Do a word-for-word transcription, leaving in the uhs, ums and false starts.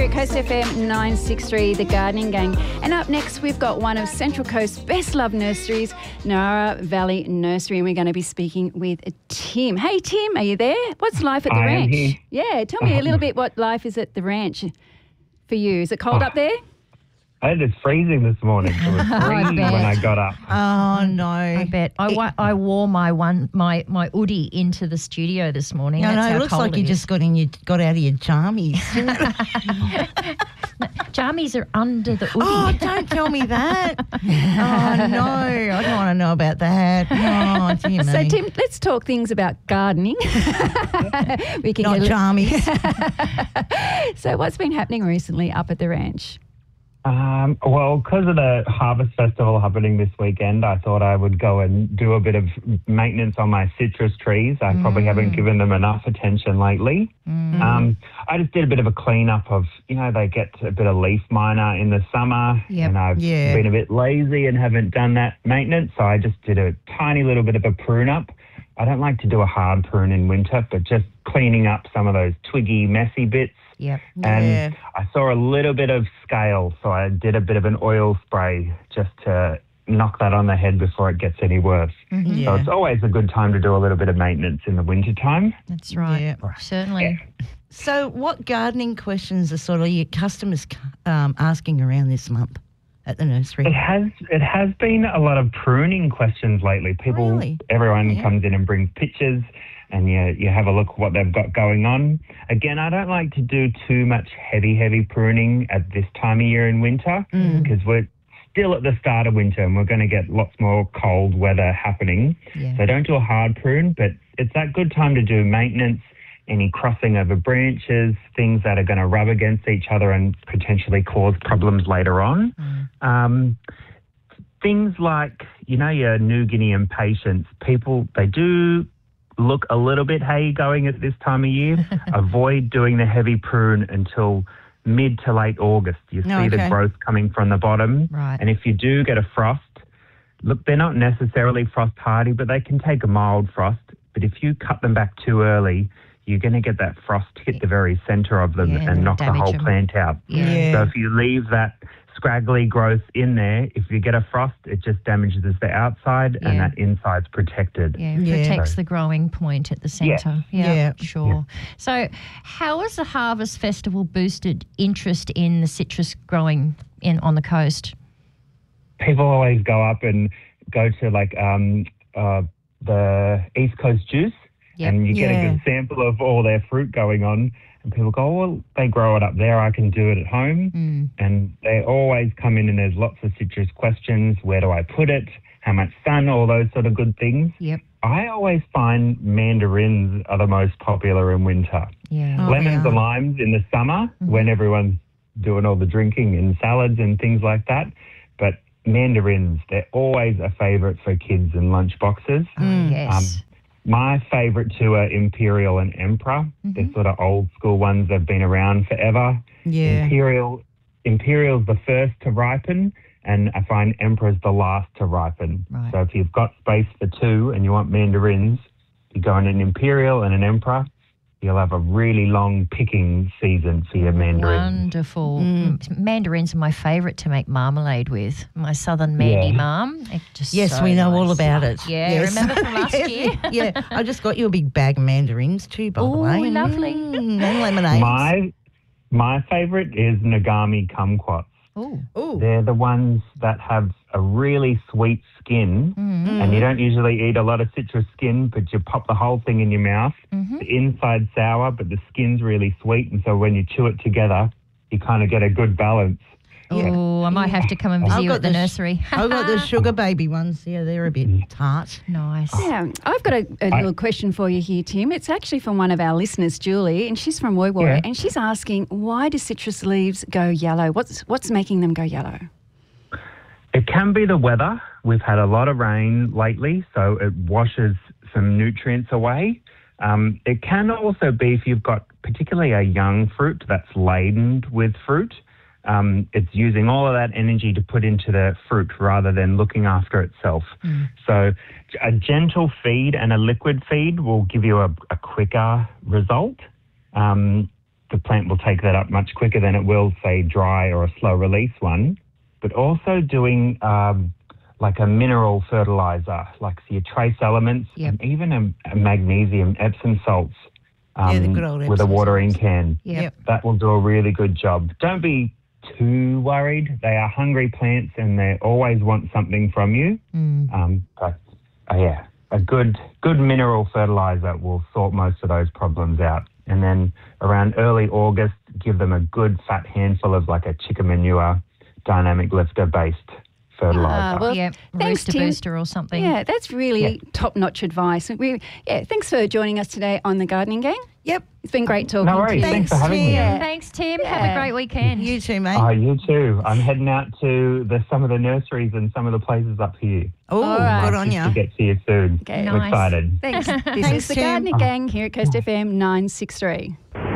Coast F M nine sixty-three, The Gardening Gang. And up next, we've got one of Central Coast's best-loved nurseries, Narra Valley Nursery, and we're going to be speaking with Tim. Hey, Tim, are you there? What's life at the I ranch? am here. Yeah, tell me a little bit what life is at the ranch for you. Is it cold Oh. up there? It is freezing this morning. It was freezing bet. when I got up. Oh no! I bet. I, wa- I wore my one my my hoodie into the studio this morning. No, That's no, how it looks cold like you is. just got in your got out of your jammies. Jammies are under the hoodie. Oh, don't tell me that. Oh no, I don't want to know about that. Oh, dear So, me. Tim, let's talk things about gardening. we can Not get a- jammies. So, what's been happening recently up at the ranch? Um, well, because of the Harvest Festival happening this weekend, I thought I would go and do a bit of maintenance on my citrus trees. I probably haven't given them enough attention lately. Um, I just did a bit of a clean-up of, you know, they get a bit of leaf miner in the summer, Yep. and I've Yeah. been a bit lazy and haven't done that maintenance, so I just did a tiny little bit of a prune-up. I don't like to do a hard prune in winter, but just cleaning up some of those twiggy, messy bits. Yep. And Yeah. I saw a little bit of scale, so I did a bit of an oil spray just to knock that on the head before it gets any worse. So Yeah. it's always a good time to do a little bit of maintenance in the winter time. That's right. Yeah. Certainly. So, what gardening questions are sort of your customers um, asking around this month at the It nursery? has it has been a lot of pruning questions lately. People, Really? everyone Yeah. comes in and brings pictures, and you you have a look at what they've got going on. Again, I don't like to do too much heavy, heavy pruning at this time of year in winter because we're still at the start of winter and we're going to get lots more cold weather happening. Yeah. So don't do a hard prune, but it's that good time to do maintenance, any crossing over branches, things that are going to rub against each other and potentially cause problems later on. Um, things like, you know, your New Guinea impatiens, people, they do look a little bit hay going at this time of year. Avoid doing the heavy prune until mid to late August. You see Okay. the growth coming from the bottom. Right. And if you do get a frost, look, they're not necessarily frost hardy, but they can take a mild frost. But if you cut them back too early, you're going to get that frost hit the very centre of them Yeah, and knock the damage whole them. plant out. Yeah. Yeah. So if you leave that scraggly growth in there, if you get a frost, it just damages the outside and Yeah. that inside's protected. Yeah, it Yeah. protects the growing point at the centre. Yeah, Yeah. sure. So how has the Harvest Festival boosted interest in the citrus growing in on the coast? People always go up and go to like um, uh, the East Coast Juice Yep. and you get Yeah. a good sample of all their fruit going on. And people go, oh, well, they grow it up there. I can do it at home. Mm. And they always come in and there's lots of citrus questions. Where do I put it? How much sun? All those sort of good things. Yep. I always find mandarins are the most popular in winter. Yeah. Oh, Lemons yeah. and limes in the summer when everyone's doing all the drinking and salads and things like that. But mandarins, they're always a favourite for kids and lunch boxes. Oh, yes. My favourite two are Imperial and Emperor. They're sort of old school ones. They've been around forever. Yeah. Imperial, Imperial's the first to ripen, and I find Emperor's the last to ripen. Right. So if you've got space for two and you want mandarins, you go in an Imperial and an Emperor. You'll have a really long picking season for your mandarins. Wonderful. Mm. Mandarins are my favourite to make marmalade with. My southern Mandy Yeah. mum. They're just Yes, so we know all nice. about it. Yeah, Yes. remember from last Yes. year? Yeah, I just got you a big bag of mandarins too, by the Ooh, way. lovely. Mm, and lemonade. My my favourite is Nagami kumquats. Oh, Ooh. They're the ones that have a really sweet skin, and you don't usually eat a lot of citrus skin, but you pop the whole thing in your mouth. The inside's sour, but the skin's really sweet, and so when you chew it together, you kind of get a good balance. oh, I might have to come and visit I've you got at the the sh- nursery. I've got the sugar baby ones. Yeah, they're a bit tart. Nice. Yeah, I've got a, a little question for you here, Tim. It's actually from one of our listeners, Julie, and she's from Woy Woy, Yeah. and she's asking, why do citrus leaves go yellow? What's what's making them go yellow? It can be the weather. We've had a lot of rain lately, so it washes some nutrients away. Um, it can also be if you've got particularly a young fruit that's laden with fruit. Um, it's using all of that energy to put into the fruit rather than looking after itself. So a gentle feed and a liquid feed will give you a, a quicker result. Um, the plant will take that up much quicker than it will, say, dry or a slow release one. But also doing um, like a mineral fertilizer, like your trace elements, Yep. and even a, a magnesium Epsom salts um, Yeah, the good old with a Epsom watering salts. can. Yep. Yep. That will do a really good job. Don't be too worried. They are hungry plants and they always want something from you. Mm. Um, but uh, yeah, a good good mineral fertilizer will sort most of those problems out. And then around early August, give them a good fat handful of like a chicken manure dynamic lifter based fertilizer. Ah, well, Yeah, thanks, rooster Tim. booster or something. Yeah, that's really Yeah. top-notch advice. We, yeah, thanks for joining us today on The Gardening Gang. Yep. It's been great talking No worries. to you. Thanks for having me. Yeah. Thanks, Tim. Have Yeah. a great weekend. You too, mate. Oh, you too. I'm heading out to the, some of the nurseries and some of the places up here. oh, all right. good on Just to you. get to you soon. Okay. I'm Nice. excited. Thanks. This Thanks, is The Tim. Gardening Gang here at Coast F M nine six three.